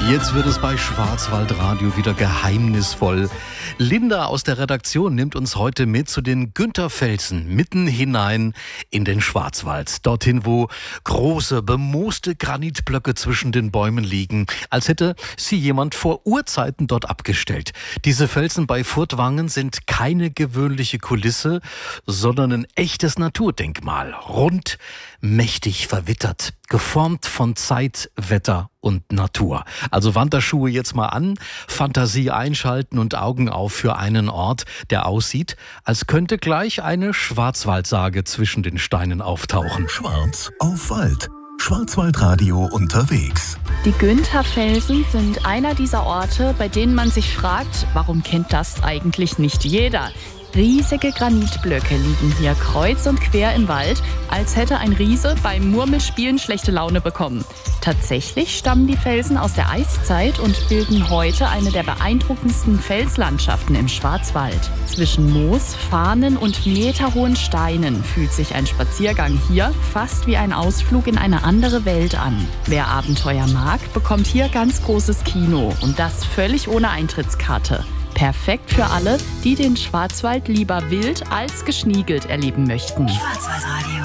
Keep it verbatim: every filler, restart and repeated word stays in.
Jetzt wird es bei Schwarzwaldradio wieder geheimnisvoll. Linda aus der Redaktion nimmt uns heute mit zu den Güntherfelsen, mitten hinein in den Schwarzwald. Dorthin, wo große, bemooste Granitblöcke zwischen den Bäumen liegen, als hätte sie jemand vor Urzeiten dort abgestellt. Diese Felsen bei Furtwangen sind keine gewöhnliche Kulisse, sondern ein echtes Naturdenkmal. Rund, mächtig verwittert, geformt von Zeit, Wetter und Natur. Also Wanderschuhe jetzt mal an, Fantasie einschalten und Augen auf für einen Ort, der aussieht, als könnte gleich eine Schwarzwaldsage zwischen den Steinen auftauchen. Schwarz auf Wald. Schwarzwaldradio unterwegs. Die Güntherfelsen sind einer dieser Orte, bei denen man sich fragt, warum kennt das eigentlich nicht jeder? Riesige Granitblöcke liegen hier kreuz und quer im Wald, als hätte ein Riese beim Murmelspielen schlechte Laune bekommen. Tatsächlich stammen die Felsen aus der Eiszeit und bilden heute eine der beeindruckendsten Felslandschaften im Schwarzwald. Zwischen Moos, Farnen und meterhohen Steinen fühlt sich ein Spaziergang hier fast wie ein Ausflug in eine andere Welt an. Wer Abenteuer mag, bekommt hier ganz großes Kino und das völlig ohne Eintrittskarte. Perfekt für alle, die den Schwarzwald lieber wild als geschniegelt erleben möchten. Schwarzwaldradio.